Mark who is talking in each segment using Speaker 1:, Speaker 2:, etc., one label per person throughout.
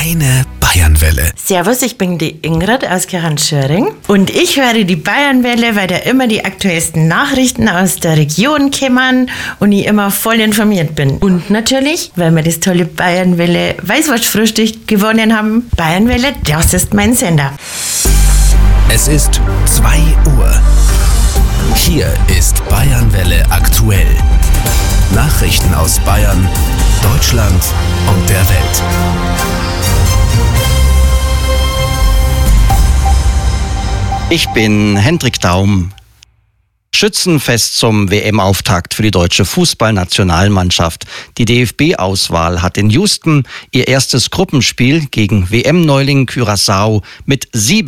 Speaker 1: Deine Bayernwelle.
Speaker 2: Servus, ich bin die Ingrid aus Gerranschöring und ich höre die Bayernwelle, weil da immer die aktuellsten Nachrichten aus der Region kommen und ich immer voll informiert bin. Und natürlich, weil wir das tolle Bayernwelle Weißwurstfrühstück gewonnen haben. Bayernwelle, das ist mein Sender.
Speaker 1: Es ist 2 Uhr. Hier ist Bayernwelle aktuell. Nachrichten aus Bayern, Deutschland und der Welt.
Speaker 3: Ich bin Hendrik Daum. Schützenfest zum WM-Auftakt für die deutsche Fußballnationalmannschaft. Die DFB-Auswahl hat in Houston ihr erstes Gruppenspiel gegen WM-Neuling Curaçao mit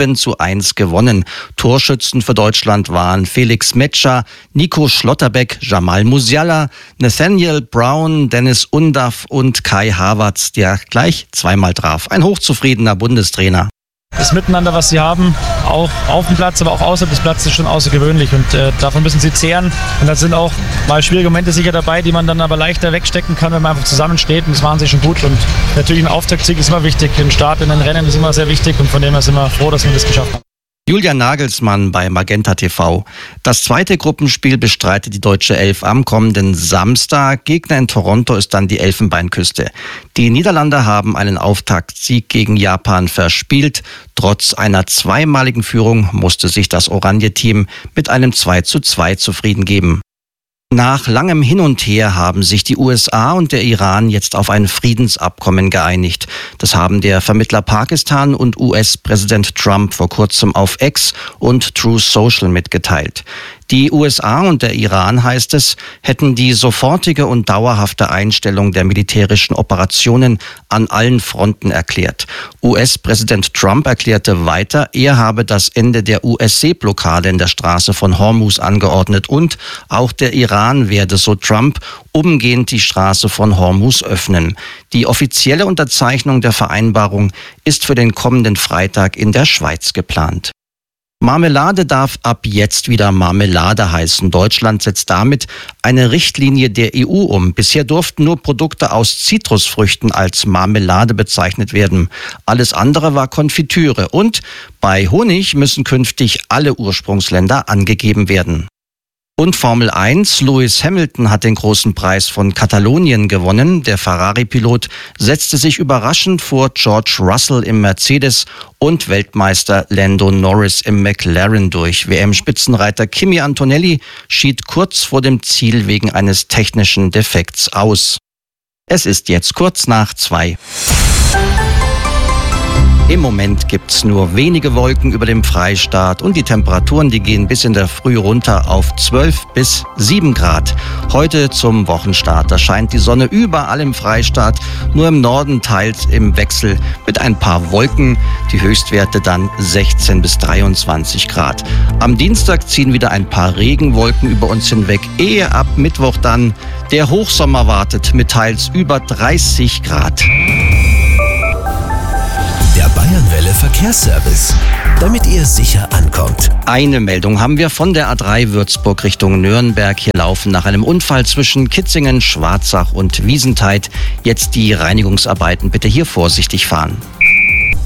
Speaker 3: 7:1 gewonnen. Torschützen für Deutschland waren Felix Metscher, Nico Schlotterbeck, Jamal Musiala, Nathaniel Brown, Dennis Undaff und Kai Havertz, der gleich zweimal traf. Ein hochzufriedener Bundestrainer.
Speaker 4: Das Miteinander, was sie haben, auch auf dem Platz, aber auch außerhalb des Platzes, ist schon außergewöhnlich und davon müssen sie zehren. Und da sind auch mal schwierige Momente sicher dabei, die man dann aber leichter wegstecken kann, wenn man einfach zusammensteht, und das machen sie schon gut. Und natürlich ein Auftaktsieg ist immer wichtig, ein Start in ein Rennen ist immer sehr wichtig und von dem her sind wir froh, dass wir das geschafft haben.
Speaker 3: Julian Nagelsmann bei Magenta TV. Das zweite Gruppenspiel bestreitet die deutsche Elf am kommenden Samstag. Gegner in Toronto ist dann die Elfenbeinküste. Die Niederlande haben einen Auftaktsieg gegen Japan verspielt. Trotz einer zweimaligen Führung musste sich das Oranje-Team mit einem 2:2 zufrieden geben. Nach langem Hin und Her haben sich die USA und der Iran jetzt auf ein Friedensabkommen geeinigt. Das haben der Vermittler Pakistan und US-Präsident Trump vor kurzem auf X und Truth Social mitgeteilt. Die USA und der Iran, heißt es, hätten die sofortige und dauerhafte Einstellung der militärischen Operationen an allen Fronten erklärt. US-Präsident Trump erklärte weiter, er habe das Ende der US-Seeblockade in der Straße von Hormuz angeordnet und auch der Iran werde, so Trump, umgehend die Straße von Hormuz öffnen. Die offizielle Unterzeichnung der Vereinbarung ist für den kommenden Freitag in der Schweiz geplant. Marmelade darf ab jetzt wieder Marmelade heißen. Deutschland setzt damit eine Richtlinie der EU um. Bisher durften nur Produkte aus Zitrusfrüchten als Marmelade bezeichnet werden. Alles andere war Konfitüre. Und bei Honig müssen künftig alle Ursprungsländer angegeben werden. Und Formel 1, Lewis Hamilton hat den großen Preis von Katalonien gewonnen. Der Ferrari-Pilot setzte sich überraschend vor George Russell im Mercedes und Weltmeister Lando Norris im McLaren durch. WM-Spitzenreiter Kimi Antonelli schied kurz vor dem Ziel wegen eines technischen Defekts aus. Es ist jetzt kurz nach 2. Im Moment gibt's nur wenige Wolken über dem Freistaat und die Temperaturen, die gehen bis in der Früh runter auf 12 bis 7 Grad. Heute zum Wochenstart, da scheint die Sonne überall im Freistaat, nur im Norden teils im Wechsel mit ein paar Wolken. Die Höchstwerte dann 16 bis 23 Grad. Am Dienstag ziehen wieder ein paar Regenwolken über uns hinweg, ehe ab Mittwoch dann der Hochsommer wartet mit teils über 30 Grad.
Speaker 1: Der Bayernwelle Verkehrsservice, damit ihr sicher ankommt.
Speaker 3: Eine Meldung haben wir von der A3 Würzburg Richtung Nürnberg. Hier laufen nach einem Unfall zwischen Kitzingen, Schwarzach und Wiesentheit jetzt die Reinigungsarbeiten. Bitte hier vorsichtig fahren.